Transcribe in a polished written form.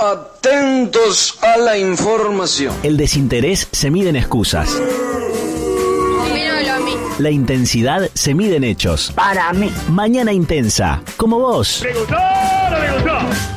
Atentos a la información. El desinterés se mide en excusas. Opínalo a mí. La intensidad se mide en hechos. Para mí. Mañana intensa, como vos. ¿Me gustó o no me gustó?